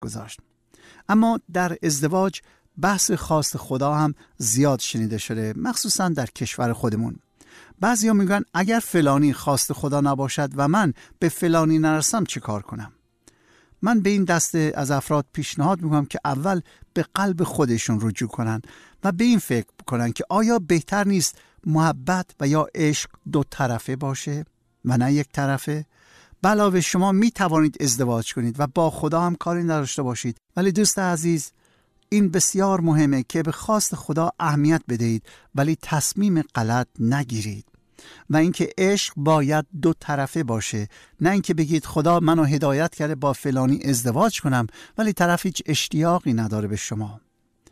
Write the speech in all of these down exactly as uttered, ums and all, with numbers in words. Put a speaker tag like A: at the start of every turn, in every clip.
A: گذاشت. اما در ازدواج بحث خواست خدا هم زیاد شنیده شده، مخصوصا در کشور خودمون. بعضیا میگن اگر فلانی خواست خدا نباشد و من به فلانی نرسم چه کار کنم؟ من به این دسته از افراد پیشنهاد میکنم که اول به قلب خودشون رجوع کنن و به این فکر کنن که آیا بهتر نیست محبت و یا عشق دو طرفه باشه و نه یک طرفه؟ علاوه شما می توانید ازدواج کنید و با خدا هم کاری نداشته باشید، ولی دوست عزیز این بسیار مهمه که به خواست خدا اهمیت بدهید ولی تصمیم غلط نگیرید و اینکه عشق باید دو طرفه باشه، نه اینکه بگید خدا منو هدایت کرده با فلانی ازدواج کنم ولی طرف هیچ اشتیاقی نداره به شما.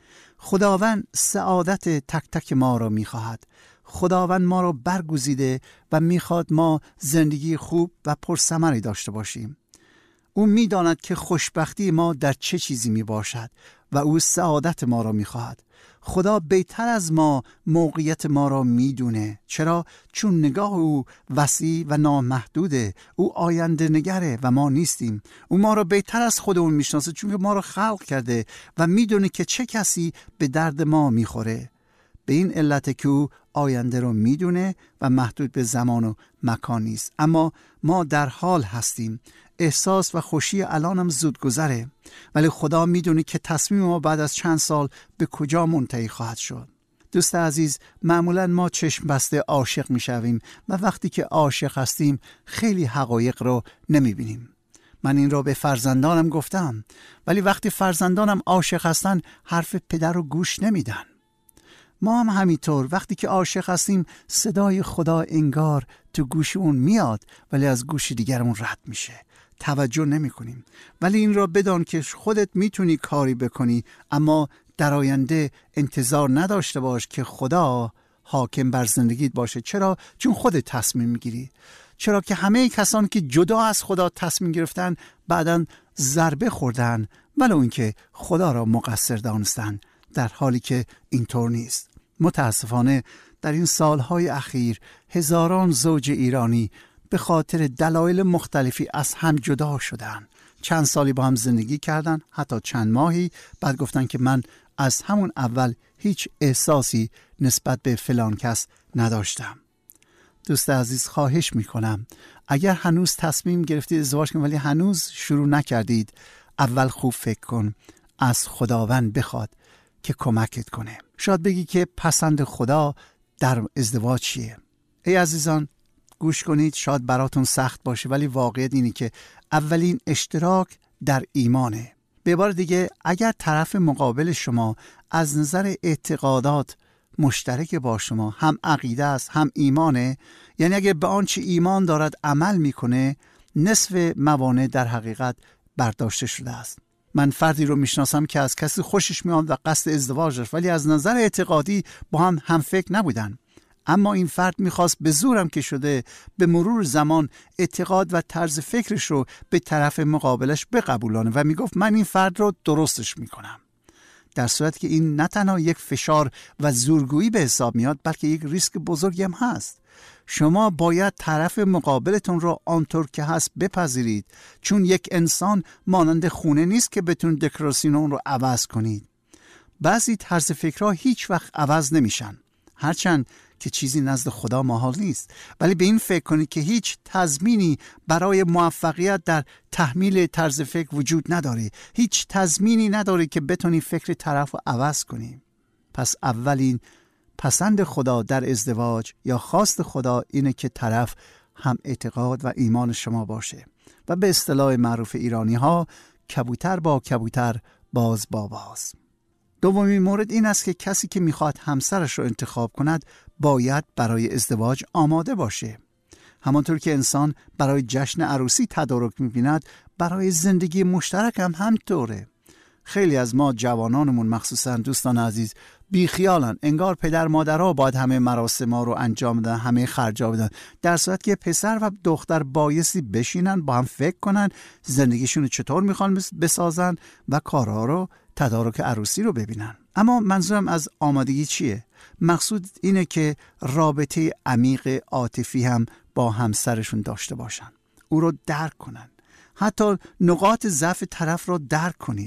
A: خداوند سعادت تک تک ما را میخواهد. خداوند ما را برگزیده و میخواد ما زندگی خوب و پرثمری داشته باشیم. او میداند که خوشبختی ما در چه چیزی میباشد و او سعادت ما را میخواهد. خدا بهتر از ما موقعیت ما را میدونه. چرا؟ چون نگاه او وسیع و نامحدوده. او آینده نگره و ما نیستیم. او ما را بهتر از خودمون میشناسه چون ما را خلق کرده و میدونه که چه کسی به درد ما میخوره. به این علت که او آینده رو میدونه و محدود به زمان و مکان نیست. اما ما در حال هستیم. احساس و خوشی الانم زود گذره، ولی خدا میدونه که تصمیم ما بعد از چند سال به کجا منتهی خواهد شد. دوست عزیز، معمولا ما چشم بسته عاشق میشویم و وقتی که عاشق هستیم خیلی حقایق رو نمیبینیم. من این رو به فرزندانم گفتم، ولی وقتی فرزندانم عاشق هستن حرف پدر رو گوش نمیدن. ما هم همینطور وقتی که عاشق هستیم صدای خدا انگار تو گوش اون میاد ولی از گوش دیگرمون رد میشه، توجه نمی کنیم. ولی این را بدان که خودت میتونی کاری بکنی، اما در آینده انتظار نداشته باش که خدا حاکم بر زندگیت باشه. چرا؟ چون خودت تصمیم میگیری. چرا که همه کسانی که جدا از خدا تصمیم گرفتن بعداً ضربه خوردن، ولو اینکه خدا را مقصر دانستن، در حالی که اینطور نیست. متاسفانه در این سالهای اخیر هزاران زوج ایرانی به خاطر دلایل مختلفی از هم جدا شدن. چند سالی با هم زندگی کردن، حتی چند ماهی، بعد گفتن که من از همون اول هیچ احساسی نسبت به فلان کس نداشتم. دوست عزیز، خواهش میکنم اگر هنوز تصمیم گرفتید ازدواج کنید ولی هنوز شروع نکردید، اول خوب فکر کن، از خداوند بخواد که کمکت کنه. شاید بگی که پسند خدا در ازدواج چیه؟ ای عزیزان گوش کنید، شاید براتون سخت باشه ولی واقعیت اینه که اولین اشتراک در ایمانه. به عبارت دیگه اگر طرف مقابل شما از نظر اعتقادات مشترک با شما، هم عقیده است هم ایمانه، یعنی اگر به آنچه ایمان دارد عمل میکنه، نصف موانع در حقیقت برداشته شده است. من فردی رو میشناسم که از کسی خوشش میاد و قصد ازدواج داشت ولی از نظر اعتقادی با هم هم فکر نبودن. اما این فرد میخواست به زورم که شده به مرور زمان اعتقاد و طرز فکرش رو به طرف مقابلش بقبولانه و میگفت من این فرد رو درستش میکنم. در صورتی که این نه تنها یک فشار و زورگویی به حساب میاد بلکه یک ریسک بزرگی هم هست. شما باید طرف مقابلتون رو آنطور که هست بپذیرید، چون یک انسان مانند خونه نیست که بتون دکوراسیون اون رو عوض کنید. بعضی طرز فکرها هیچ وقت عوض نمیشن، هرچند که چیزی نزد خدا محال نیست. ولی به این فکر کنید که هیچ تضمینی برای موفقیت در تحمیل طرز فکر وجود نداره. هیچ تضمینی نداره که بتونی فکر طرف رو عوض کنی. پس اولین پسند خدا در ازدواج یا خواست خدا اینه که طرف هم اعتقاد و ایمان شما باشه و به اصطلاح معروف ایرانی ها کبوتر با کبوتر باز با باز. دومین مورد این است که کسی که میخواد همسرش رو انتخاب کند باید برای ازدواج آماده باشه. همانطور که انسان برای جشن عروسی تدارک میبیند، برای زندگی مشترک هم همطوره. خیلی از ما جوانانمون مخصوصا دوستان عزیز بیخیالن، انگار پدر مادرها باید همه مراسم ها رو انجام بدن، همه خرجا بدن، در صورتی که پسر و دختر بایستی بشینن با هم فکر کنن زندگیشون رو چطور میخوان بسازن و کارها رو، تدارک عروسی رو ببینن. اما منظورم از آمادگی چیه؟ مقصود اینه که رابطه عمیق عاطفی هم با همسرشون داشته باشن، او رو درک کنن، حتی نقاط ضعف طرف رو درک کنید.